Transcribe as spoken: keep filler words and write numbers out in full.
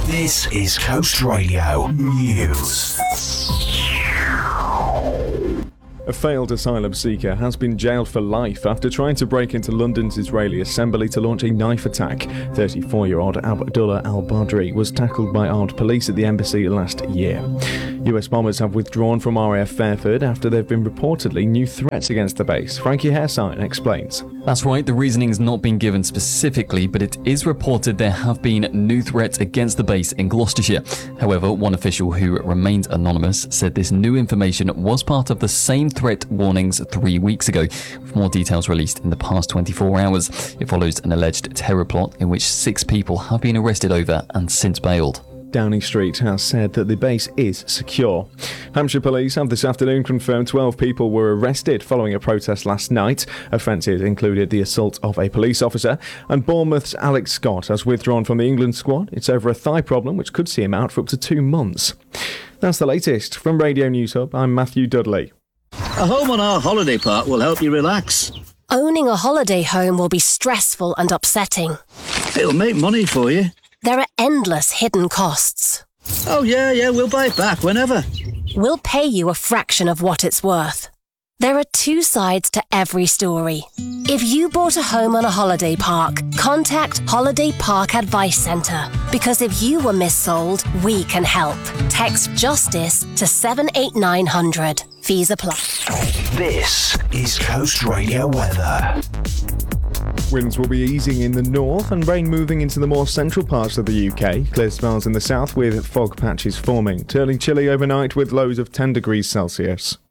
This is Coast Radio News. A failed asylum seeker has been jailed for life after trying to break into London's Israeli assembly to launch a knife attack. thirty-four-year-old Abdullah al-Badri was tackled by armed police at the embassy last year. U S bombers have withdrawn from R A F Fairford after there have been reportedly new threats against the base. Frankie Haresign explains. That's right, the reasoning's not been given specifically, but it is reported there have been new threats against the base in Gloucestershire. However, one official who remains anonymous said this new information was part of the same threat warnings three weeks ago, with more details released in the past twenty-four hours. It follows an alleged terror plot in which six people have been arrested over and since bailed. Downing Street has said that the base is secure. Hampshire police have this afternoon confirmed twelve people were arrested following a protest last night. Offences included the assault of a police officer, and Bournemouth's Alex Scott has withdrawn from the England squad. It's over a thigh problem which could see him out for up to two months. That's the latest. From Radio News Hub, I'm Matthew Dudley. A home on our holiday park will help you relax. Owning a holiday home will be stressful and upsetting. It'll make money for you. There are endless hidden costs. Oh yeah, yeah, we'll buy it back whenever. We'll pay you a fraction of what it's worth. There are two sides to every story. If you bought a home on a holiday park, contact Holiday Park Advice Centre, because if you were missold, we can help. Text JUSTICE to seven eight nine hundred. Fees apply. This is Coast Radio weather. Winds will be easing in the north and rain moving into the more central parts of the U K. Clear spells in the south with fog patches forming, turning chilly overnight with lows of ten degrees Celsius.